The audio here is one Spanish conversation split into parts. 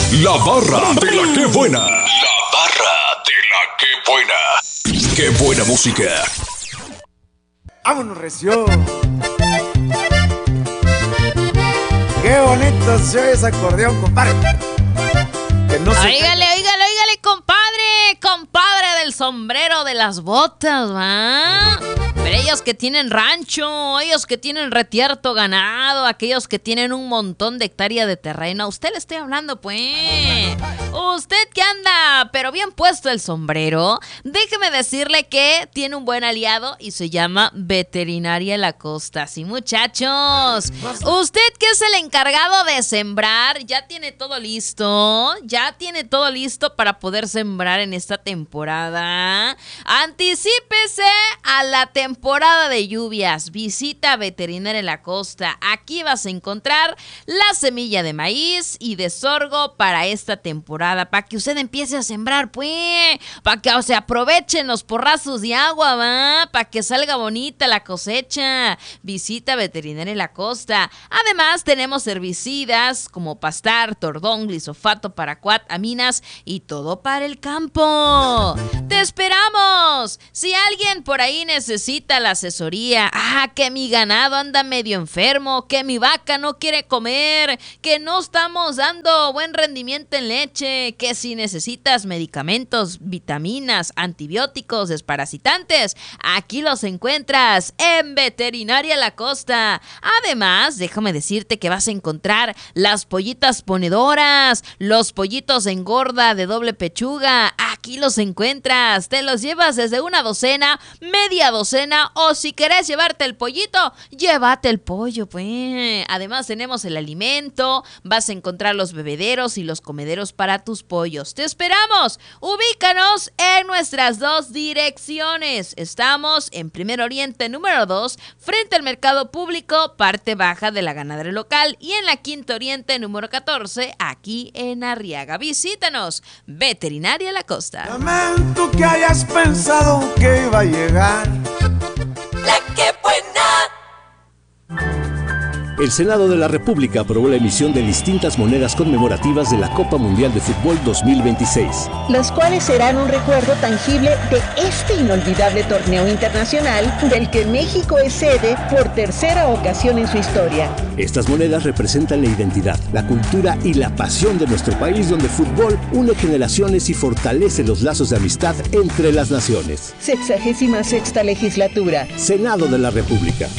La barra de la que buena. La barra de la que buena. Qué buena música. ¡Vámonos, recio! ¡Qué bonito se oye ese acordeón, compadre! Que no se... Óigale, compadre del sombrero, de las botas, ¿va? Pero ellos que tienen rancho, ellos que tienen retierto ganado, aquellos que tienen un montón de hectáreas de terreno, a usted le estoy hablando, pues. Usted que anda, pero bien puesto el sombrero, déjeme decirle que tiene un buen aliado y se llama Veterinaria La Costa. Sí, muchachos. Usted que es el encargado de sembrar, ya tiene todo listo para poder sembrar en esta temporada. Anticípese a la temporada de lluvias. Visita Veterinaria La Costa. Aquí vas a encontrar la semilla de maíz y de sorgo para esta temporada, para que usted empiece a sembrar, pues, para que se aprovechen los porrazos de agua, va, para que salga bonita la cosecha. Visita Veterinaria La Costa. Además, tenemos herbicidas como Pastar, Tordón, Glisofato, Paraquat, Aminas y todo para el campo. ¡Te esperamos! Si alguien por ahí necesita la asesoría, que mi ganado anda medio enfermo, que mi vaca no quiere comer, que no estamos dando buen rendimiento en leche, que si necesitas medicamentos, vitaminas, antibióticos, desparasitantes, aquí los encuentras en Veterinaria La Costa. Además, déjame decirte que vas a encontrar las pollitas ponedoras, los pollitos en gorda de doble pechuga, aquí los encuentras. Te los llevas desde una docena, media docena, o si querés llevarte el pollito, llévate el pollo, pues. Además tenemos el alimento, vas a encontrar los bebederos y los comederos para tus pollos. ¡Te esperamos! Ubícanos en nuestras dos direcciones. Estamos en Primer Oriente número 2, frente al Mercado Público, parte baja de la ganadera local, y en la Quinta Oriente número 14, aquí en Arriaga. Visítanos, Veterinaria La Costa. Lamento que hayas pensado que iba a llegar La que buena. El Senado de la República aprobó la emisión de distintas monedas conmemorativas de la Copa Mundial de Fútbol 2026. Las cuales serán un recuerdo tangible de este inolvidable torneo internacional del que México es sede por tercera ocasión en su historia. Estas monedas representan la identidad, la cultura y la pasión de nuestro país, donde el fútbol une generaciones y fortalece los lazos de amistad entre las naciones. 66ª legislatura. Senado de la República.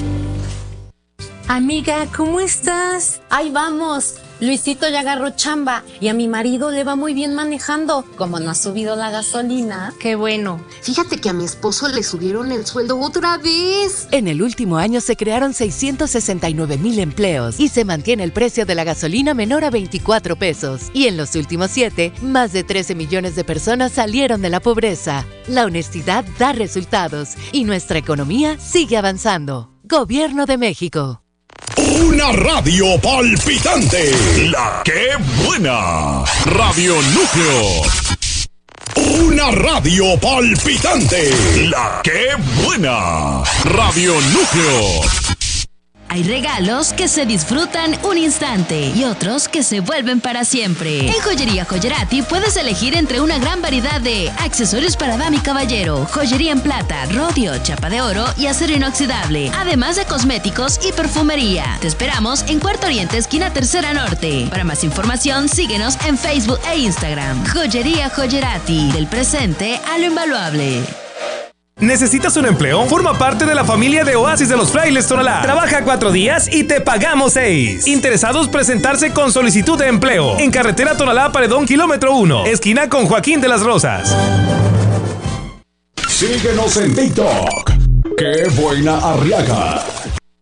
Amiga, ¿cómo estás? Ahí vamos. Luisito ya agarró chamba y a mi marido le va muy bien manejando. Como no ha subido la gasolina. Qué bueno. Fíjate que a mi esposo le subieron el sueldo otra vez. En el último año se crearon 669,000 empleos y se mantiene el precio de la gasolina menor a 24 pesos. Y en los últimos 7, más de 13 millones de personas salieron de la pobreza. La honestidad da resultados y nuestra economía sigue avanzando. Gobierno de México. Una radio palpitante. La que buena. Radio Núcleo. Una radio palpitante. La que buena. Radio Núcleo. Hay regalos que se disfrutan un instante y otros que se vuelven para siempre. En Joyería Joyerati puedes elegir entre una gran variedad de accesorios para dama y caballero, joyería en plata, rodio, chapa de oro y acero inoxidable, además de cosméticos y perfumería. Te esperamos en Cuarto Oriente, esquina Tercera Norte. Para más información, síguenos en Facebook e Instagram. Joyería Joyerati, del presente a lo invaluable. ¿Necesitas un empleo? Forma parte de la familia de Oasis de los Frailes Tonalá. Trabaja 4 días y te pagamos 6. Interesados presentarse con solicitud de empleo. En carretera Tonalá Paredón, kilómetro 1, esquina con Joaquín de las Rosas. Síguenos en TikTok. ¡Qué buena Arriaga!